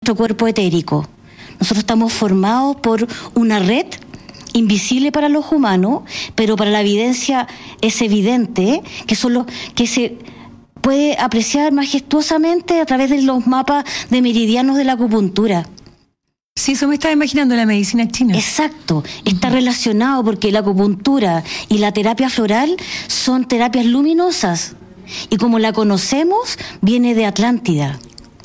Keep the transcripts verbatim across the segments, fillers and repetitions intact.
nuestro cuerpo etérico. Nosotros estamos formados por una red invisible para los humanos, pero para la evidencia es evidente que son los que se puede apreciar majestuosamente a través de los mapas de meridianos de la acupuntura. Sí, eso me estaba imaginando la medicina china. Exacto, está uh-huh. relacionado porque la acupuntura y la terapia floral son terapias luminosas y como la conocemos viene de Atlántida.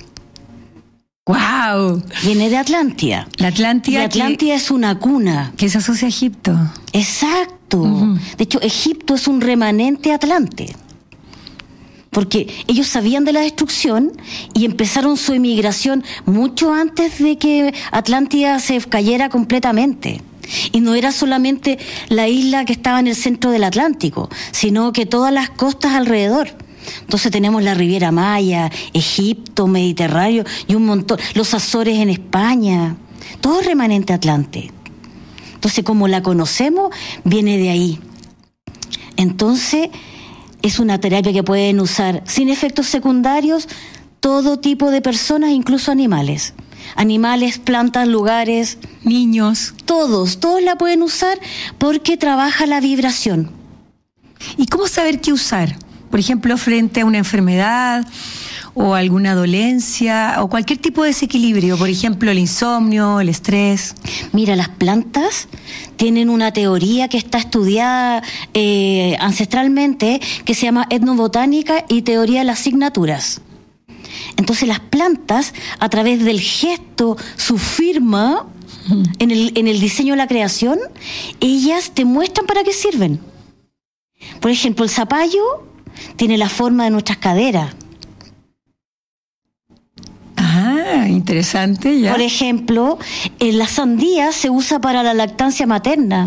¡Wow! Viene de Atlántida. La Atlántida. La Atlántida que, es una cuna. Que se asocia a Egipto. Exacto. Uh-huh. De hecho, Egipto es un remanente atlante. Porque ellos sabían de la destrucción y empezaron su emigración mucho antes de que Atlántida se cayera completamente. Y no era solamente la isla que estaba en el centro del Atlántico, sino que todas las costas alrededor. Entonces tenemos la Riviera Maya, Egipto, Mediterráneo y un montón, los Azores en España, todo remanente atlante. Entonces como la conocemos, viene de ahí. Entonces es una terapia que pueden usar sin efectos secundarios todo tipo de personas, incluso animales. Animales, plantas, lugares, niños. Todos, todos la pueden usar porque trabaja la vibración. ¿Y cómo saber qué usar? Por ejemplo, frente a una enfermedad o alguna dolencia o cualquier tipo de desequilibrio, por ejemplo, el insomnio, el estrés. Mira, las plantas tienen una teoría que está estudiada eh, ancestralmente que se llama etnobotánica y teoría de las signaturas. Entonces las plantas, a través del gesto, su firma en el, en el diseño de la creación, ellas te muestran para qué sirven. Por ejemplo, el zapallo tiene la forma de nuestras caderas. Ah, interesante, ya. Por ejemplo, en la sandía se usa para la lactancia materna.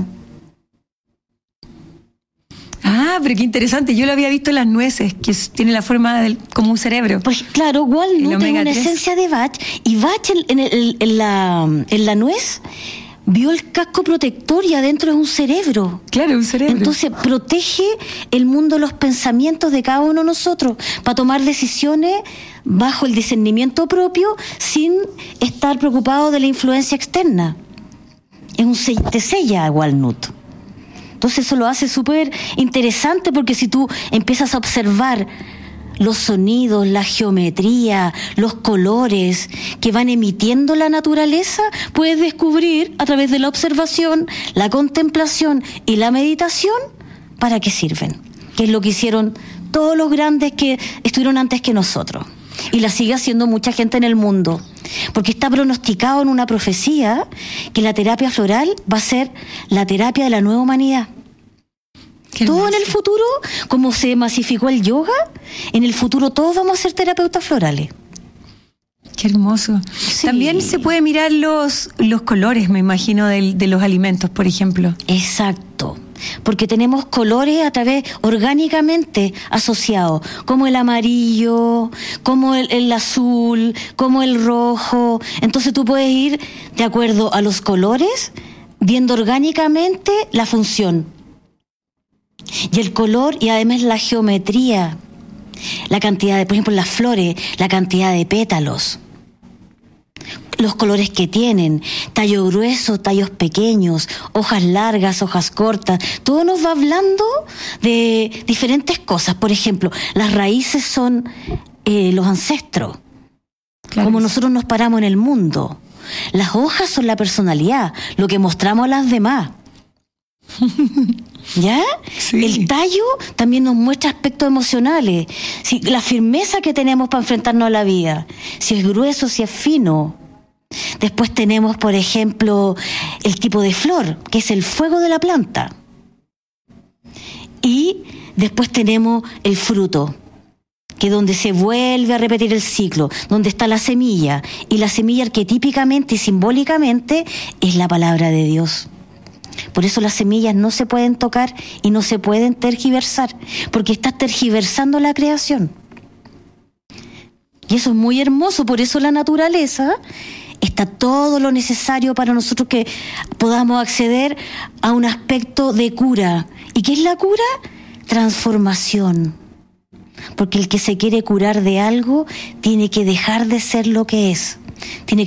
Ah, pero qué interesante. Yo lo había visto en las nueces, que tiene la forma del, como un cerebro. Pues claro, walnut es una esencia de Bach, y Bach en, en, en, la, en la nuez vio el casco protector y adentro es un cerebro. Claro, un cerebro. Entonces protege el mundo, los pensamientos de cada uno de nosotros para tomar decisiones bajo el discernimiento propio sin estar preocupado de la influencia externa. Es un te sella walnut. Entonces eso lo hace súper interesante porque si tú empiezas a observar los sonidos, la geometría, los colores que van emitiendo la naturaleza, puedes descubrir a través de la observación, la contemplación y la meditación para qué sirven, que es lo que hicieron todos los grandes que estuvieron antes que nosotros. Y la sigue haciendo mucha gente en el mundo, porque está pronosticado en una profecía que la terapia floral va a ser la terapia de la nueva humanidad. Todo en el futuro, como se masificó el yoga, en el futuro todos vamos a ser terapeutas florales. Qué hermoso. Sí. También se puede mirar los, los colores, me imagino, de, de los alimentos, por ejemplo. Exacto. Porque tenemos colores a través orgánicamente asociados, como el amarillo, como el, el azul, como el rojo. Entonces tú puedes ir de acuerdo a los colores, viendo orgánicamente la función. Y el color y además la geometría, la cantidad de, por ejemplo, las flores, la cantidad de pétalos, los colores que tienen, tallo grueso, tallos pequeños, hojas largas, hojas cortas, todo nos va hablando de diferentes cosas. Por ejemplo, las raíces son eh, los ancestros, claro, como nosotros nos paramos en el mundo. Las hojas son la personalidad, lo que mostramos a las demás. ¿Ya? Sí. El tallo también nos muestra aspectos emocionales, si, la firmeza que tenemos para enfrentarnos a la vida, si es grueso, si es fino. Después tenemos, por ejemplo, el tipo de flor, que es el fuego de la planta. Y después tenemos el fruto, que es donde se vuelve a repetir el ciclo, donde está la semilla. Y la semilla arquetípicamente y simbólicamente es la palabra de Dios. Por eso las semillas no se pueden tocar y no se pueden tergiversar, porque estás tergiversando la creación. Y eso es muy hermoso, por eso la naturaleza está todo lo necesario para nosotros que podamos acceder a un aspecto de cura. ¿Y qué es la cura? Transformación. Porque el que se quiere curar de algo tiene que dejar de ser lo que es. Tiene